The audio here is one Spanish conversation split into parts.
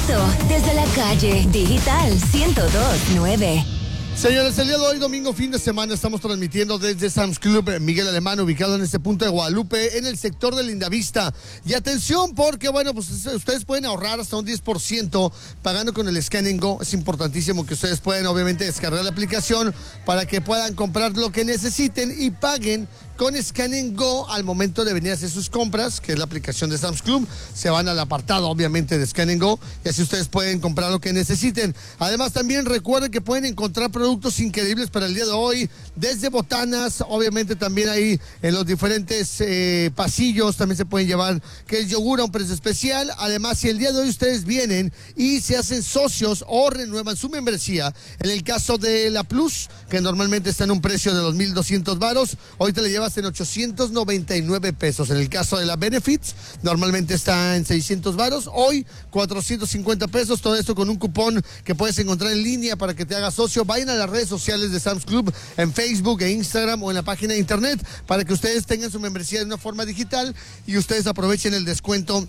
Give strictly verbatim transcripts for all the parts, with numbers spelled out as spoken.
directo desde la calle Digital ciento dos punto nueve. Señores, el día de hoy, domingo, fin de semana, estamos transmitiendo desde Sam's Club Miguel Alemán, ubicado en este punto de Guadalupe, en el sector de Lindavista. Y atención, porque, bueno, pues ustedes pueden ahorrar hasta un diez por ciento pagando con el Scan and Go. Es importantísimo que ustedes puedan, obviamente, descargar la aplicación para que puedan comprar lo que necesiten y paguen con Scan and Go al momento de venir a hacer sus compras, que es la aplicación de Sam's Club. Se van al apartado, obviamente, de Scan and Go y así ustedes pueden comprar lo que necesiten. Además, también recuerden que pueden encontrar productos increíbles para el día de hoy, desde botanas, obviamente también ahí en los diferentes eh, pasillos también se pueden llevar que el yogur a un precio especial. Además, si el día de hoy ustedes vienen y se hacen socios o renuevan su membresía, en el caso de la Plus, que normalmente está en un precio de dos mil doscientos varos, hoy te la llevas en ochocientos noventa y nueve pesos. En el caso de la Benefits, normalmente está en seiscientos varos, hoy cuatrocientos cincuenta pesos. Todo esto con un cupón que puedes encontrar en línea para que te hagas socio. Vayan a las redes sociales de Sam's Club en Facebook e Instagram o en la página de internet para que ustedes tengan su membresía de una forma digital y ustedes aprovechen el descuento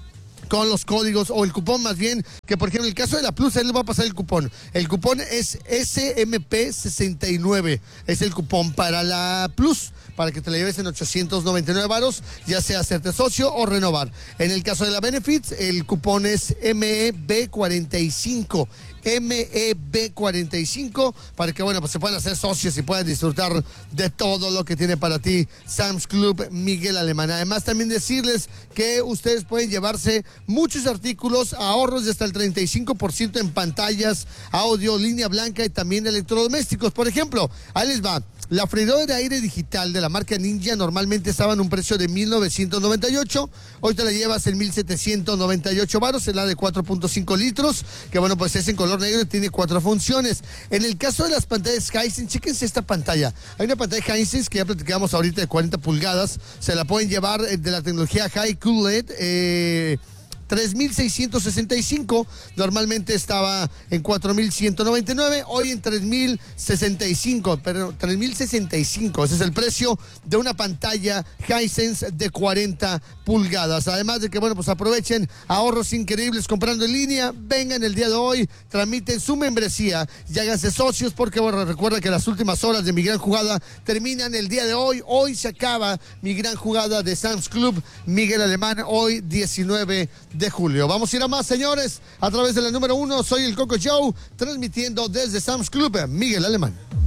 con los códigos o el cupón más bien, que por ejemplo en el caso de la Plus, él les va a pasar el cupón. El cupón es S M P sesenta y nueve, es el cupón para la Plus, para que te la lleves en ochocientos noventa y nueve varos, ya sea hacerte socio o renovar. En el caso de la Benefits, el cupón es M E B cuarenta y cinco. M E B cuarenta y cinco, para que, bueno, pues se puedan hacer socios y puedan disfrutar de todo lo que tiene para ti Sam's Club Miguel Alemán. Además, también decirles que ustedes pueden llevarse muchos artículos, ahorros de hasta el treinta y cinco por ciento en pantallas, audio, línea blanca y también electrodomésticos. Por ejemplo, ahí les va. La freidora de aire digital de la marca Ninja normalmente estaba en un precio de mil novecientos noventa y ocho. Hoy te la llevas en mil setecientos noventa y ocho varos, es la de cuatro punto cinco litros, que bueno, pues es en color negro y tiene cuatro funciones. En el caso de las pantallas Hisense, chéquense esta pantalla. Hay una pantalla Hisense que ya platicamos ahorita de cuarenta pulgadas. Se la pueden llevar de la tecnología High Q L E D, eh... tres mil seiscientos sesenta y cinco, normalmente estaba en cuatro mil ciento noventa y nueve, hoy en tres mil sesenta y cinco, pero tres mil sesenta y cinco, ese es el precio de una pantalla Hisense de cuarenta pulgadas. Además de que, bueno, pues aprovechen ahorros increíbles comprando en línea, vengan el día de hoy, tramiten su membresía y háganse socios, porque, bueno, recuerda que las últimas horas de Mi Gran Jugada terminan el día de hoy. Hoy se acaba Mi Gran Jugada de Sam's Club Miguel Alemán, hoy diecinueve de julio. Vamos a ir a más, señores, a través de la número uno. Soy el Coco Joe, transmitiendo desde Sam's Club Miguel Alemán.